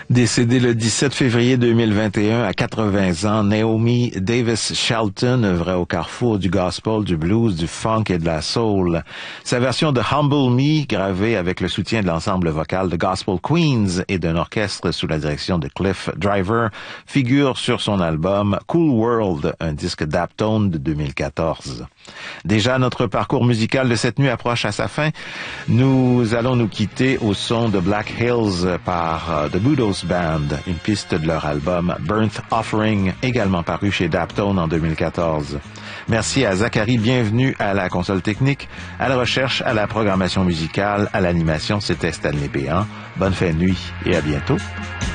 Décédée le 17 février 2021 à 80 ans, Naomi Davis Shelton œuvrait au carrefour du gospel, du blues, du funk et de la soul. Sa version de Humble Me, gravée avec le soutien de l'ensemble vocal de Gospel Queens et d'un orchestre sous la direction de Cliff Driver, figure sur son album Cool World, un disque Daptone de 2014. Déjà, notre parcours musical de cette nuit approche à sa fin. Nous allons nous quitter au son de Black Hills par The Budos Band, une piste de leur album Burnt Offering, également paru chez Daptone en 2014. Merci à Zachary, bienvenue à la console technique, à la recherche, à la programmation musicale, à l'animation, c'était Stanley Béant. Bonne fin de nuit et à bientôt.